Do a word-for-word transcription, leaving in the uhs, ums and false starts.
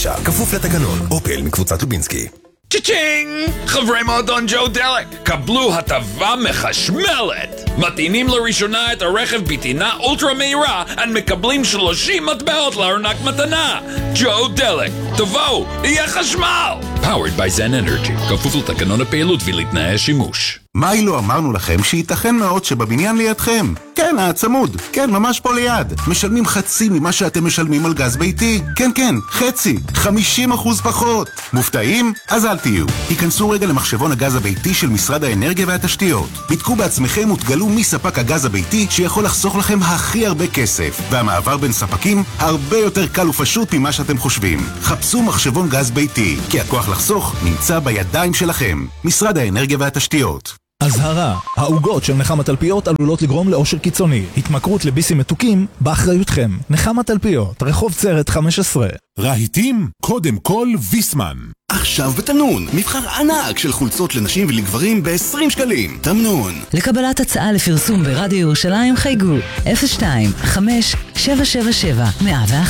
ותשע. כפוף לתקנון. אופל מקבוצת לובינסקי. צ'צ'ינג! חברי מועדון ג'ו דלק, קבלו הטבה מחשמלת! מטעינים לראשונה את הרכב בטעינה אולטרה מהירה and מקבלים שלושים מטבעות לארנק מתנה! ג'ו דלק, תבואו, יהיה חשמל! Powered by Zen Energy, כפוף לתקנון הפעילות ולתנאי השימוש. מה אילו אמרנו לכם שייתכן מאוד שבבניין לידכם? כן, הצמוד. כן, ממש פה ליד. משלמים חצי ממה שאתם משלמים על גז ביתי. כן, כן, חצי. חמישים אחוז פחות. מופתעים? אז אל תהיו. היכנסו רגע למחשבון הגז הביתי של משרד האנרגיה והתשתיות. בדקו בעצמכם ותגלו מי ספק הגז הביתי שיכול לחסוך לכם הכי הרבה כסף. והמעבר בין ספקים הרבה יותר קל ופשוט ממה שאתם חושבים. חפשו מחשבון גז ביתי, כי הכוח לחסוך נמצא בידיים שלכם. משרד האנרגיה והתשתיות. אזהרה, העוגות של נחמה תלפיות עלולות לגרום לאושר קיצוני. התמכרות לביסים מתוקים באחריותכם. נחמה תלפיות, רחוב צרת חמש עשרה. רהיטים, קודם כל ויסמן. עכשיו בתמנון, מבחר ענק של חולצות לנשים ולגברים ב-עשרים שקלים. תמנון. לקבלת הצעה לפרסום ברדיו ירושלים חייגו אפס שתיים חמש שבע שבע שבע מאה ואחת.